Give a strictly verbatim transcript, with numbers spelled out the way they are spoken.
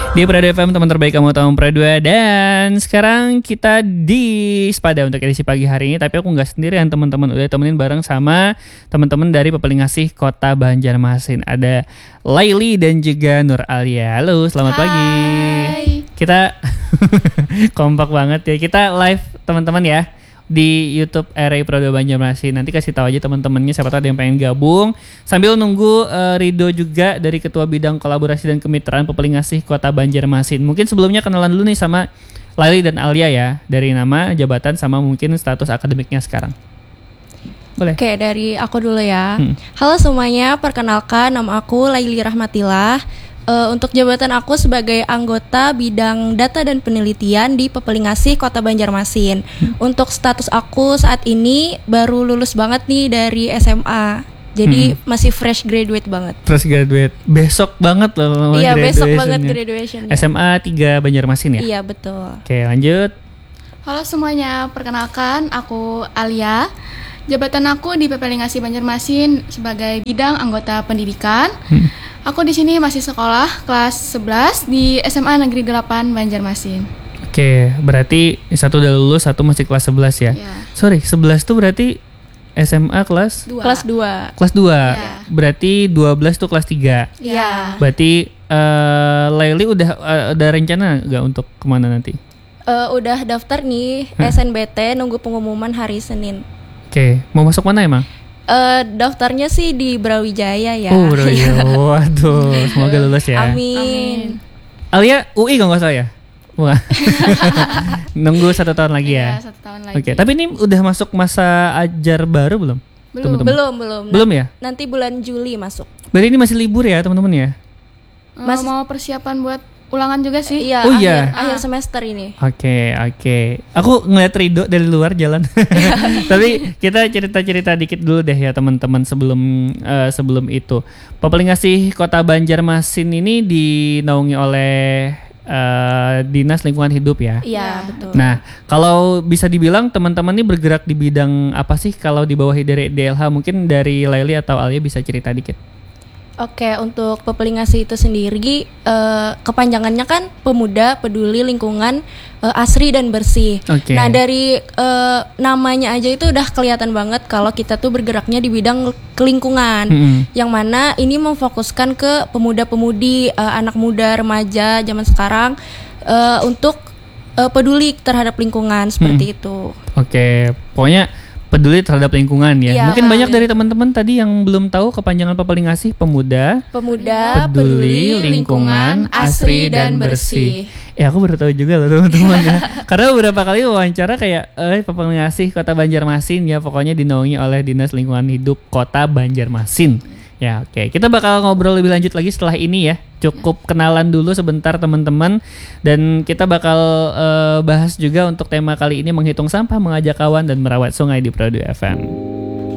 Di Prado F M, teman terbaik kamu tahu Prado. Dan sekarang kita di Sepada untuk edisi pagi hari ini. Tapi aku gak sendirian teman-teman, udah temenin bareng sama teman-teman dari Pepelingasih Kota Banjarmasin. Ada Laili dan juga Nur Alia. Halo, selamat Hai. pagi. Kita kompak banget ya. Kita live teman-teman ya di YouTube R A Prado Banjarmasin. Nanti kasih tahu aja teman-temannya, siapa tahu ada yang pengen gabung. Sambil nunggu uh, Rido juga dari Ketua Bidang Kolaborasi dan Kemitraan Pepelingasih Kota Banjarmasin. Mungkin sebelumnya kenalan dulu nih sama Laili dan Alia ya, dari nama, jabatan, sama mungkin status akademiknya sekarang. Boleh? Oke, dari aku dulu ya. Hmm. Halo semuanya, perkenalkan nama aku Laili Rahmatillah. Uh, untuk jabatan aku sebagai anggota bidang data dan penelitian di Pepelingasih Kota Banjarmasin. Hmm. Untuk status aku saat ini baru lulus banget nih dari S M A. Jadi hmm. masih fresh graduate banget. Fresh graduate. Besok banget loh. Iya, besok banget graduation. S M A tiga Banjarmasin ya? Iya, betul. Oke, lanjut. Halo semuanya, perkenalkan aku Alia. Jabatan aku di Pepelingasih Banjarmasin sebagai bidang anggota pendidikan. Hmm. Aku di sini masih sekolah kelas sebelas di S M A Negeri delapan Banjarmasin. Oke, berarti satu udah lulus, satu masih kelas sebelas ya? Ya. Sorry, sebelas tuh berarti S M A kelas? Dua. Kelas dua. Kelas dua. Ya. Berarti dua belas tuh kelas tiga. Iya. Berarti uh, Laili udah uh, ada rencana gak untuk kemana nanti? Uh, udah daftar nih Hah? S N B T, nunggu pengumuman hari Senin. Oke, mau masuk mana emang? Uh, daftarnya sih di Brawijaya ya. Oh, Brawijaya. Waduh, semoga lulus ya. Amin. Alia U I kalau nggak salah ya? Wah. Nunggu satu tahun lagi ya. Iya, satu tahun lagi. Oke, tapi ini udah masuk masa ajar baru belum? Belum. Teman-teman? Belum, belum. Belum ya? Nanti bulan Juli masuk. Berarti ini masih libur ya teman-teman ya? Uh, Mas- mau persiapan buat ulangan juga sih. Iya, Oh, akhir, iya. akhir semester ini. Oke, oke. Aku ngeliat Rido dari luar jalan. Tapi kita cerita-cerita dikit dulu deh ya teman-teman sebelum uh, sebelum itu. Pepelingasih Kota Banjarmasin ini dinaungi oleh uh, Dinas Lingkungan Hidup ya. Iya, betul. Nah, kalau bisa dibilang teman-teman ini bergerak di bidang apa sih kalau di bawah dari D L H? Mungkin dari Laili atau Alia bisa cerita dikit. Oke, untuk Pepelingasih itu sendiri eh, kepanjangannya kan Pemuda Peduli Lingkungan eh, Asri dan Bersih. Oke. Nah, dari eh, namanya aja itu udah kelihatan banget kalau kita tuh bergeraknya di bidang kelingkungan. Mm-mm. Yang mana ini memfokuskan ke pemuda-pemudi, eh, anak muda, remaja zaman sekarang eh, untuk eh, peduli terhadap lingkungan seperti itu. Oke, pokoknya peduli terhadap lingkungan ya. Iya, Mungkin banyak iya. dari teman-teman tadi yang belum tahu kepanjangan Pepelingasih Pemuda Pemuda Peduli Lingkungan Asri dan Bersih. Ya aku baru tahu juga loh teman-teman ya. Karena beberapa kali wawancara kayak eh Pepelingasih Kota Banjarmasin ya, pokoknya dinaungi oleh Dinas Lingkungan Hidup Kota Banjarmasin. Ya oke, kita bakal ngobrol lebih lanjut lagi setelah ini ya. Cukup kenalan dulu sebentar teman-teman. Dan kita bakal uh, bahas juga untuk tema kali ini, menghitung sampah, mengajak kawan, dan merawat sungai di Prado F M.